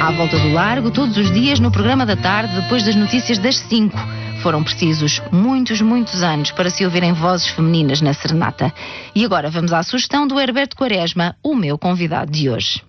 À volta do largo, todos os dias no programa da tarde, depois das notícias das 5. Foram precisos muitos anos para se ouvirem vozes femininas na serenata. E agora vamos à sugestão do Herberto Quaresma, o meu convidado de hoje.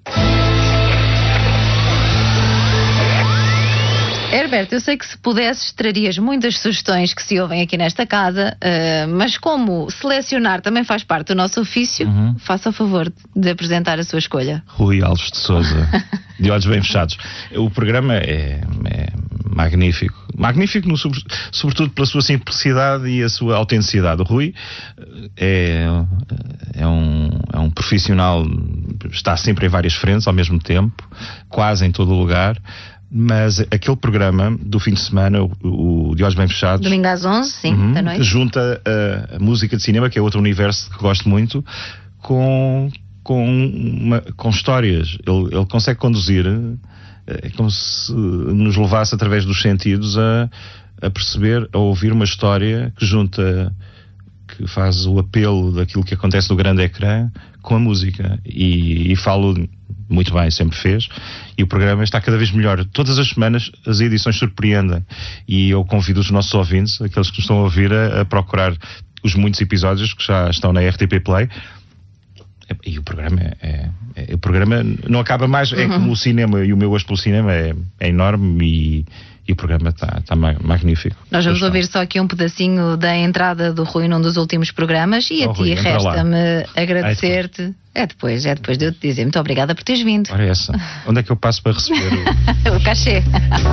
Herberto, eu sei que se pudesses trarias muitas sugestões que se ouvem aqui nesta casa, mas como selecionar também faz parte do nosso ofício, faça o favor de apresentar a sua escolha. Rui Alves de Sousa, de olhos bem fechados. O programa é magnífico. Magnífico, sobretudo pela sua simplicidade e a sua autenticidade. O Rui é um profissional, está sempre em várias frentes ao mesmo tempo, quase em todo o lugar. Mas aquele programa do fim de semana, o De Olhos Bem Fechados, domingo às 11, sim, da noite, junta a música de cinema, que é outro universo que gosto muito, com histórias. Ele consegue conduzir, é como se nos levasse através dos sentidos a perceber, a ouvir uma história que junta, que faz o apelo daquilo que acontece no grande ecrã com a música. E falo muito bem, sempre fez, e o programa está cada vez melhor. Todas as semanas as edições surpreendem, e eu convido os nossos ouvintes, aqueles que nos estão a ouvir, a procurar os muitos episódios que já estão na RTP Play. E o programa não acaba mais. É como o cinema, e o meu gosto pelo cinema é enorme, e o programa está magnífico. Nós vamos ouvir só aqui um pedacinho da entrada do Rui num dos últimos programas, e a ti resta-me agradecer-te. É depois de eu te dizer muito obrigada por teres vindo. Ora essa, onde é que eu passo para receber o cachê?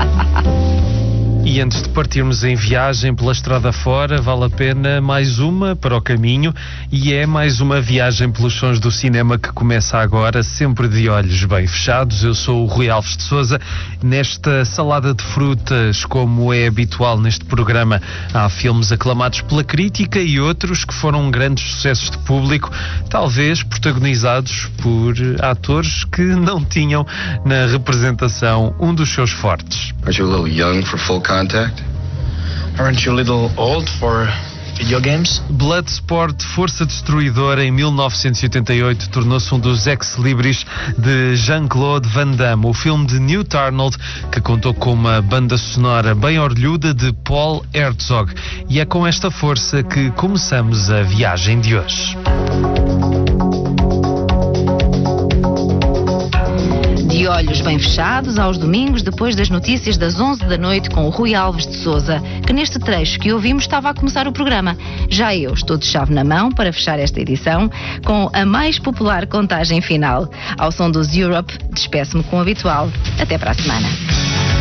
E antes de partirmos em viagem pela estrada fora, vale a pena mais uma para o caminho, e é mais uma viagem pelos sons do cinema que começa agora, sempre de olhos bem fechados. Eu sou o Rui Alves de Sousa. Nesta salada de frutas, como é habitual neste programa, há filmes aclamados pela crítica e outros que foram grandes sucessos de público, talvez protagonizados por atores que não tinham na representação um dos seus fortes. Aren't you a little young for full contact? Aren't you a little old for video games? Bloodsport, Força Destruidora, em 1988, tornou-se um dos ex-libris de Jean-Claude Van Damme, o filme de Newt Arnold, que contou com uma banda sonora bem orlhuda de Paul Herzog. E é com esta força que começamos a viagem de hoje. De olhos bem fechados, aos domingos, depois das notícias das 11 da noite, com o Rui Alves de Sousa, que neste trecho que ouvimos estava a começar o programa. Já eu estou de chave na mão para fechar esta edição com a mais popular contagem final. Ao som dos Europe, despeço-me com o habitual. Até para a semana.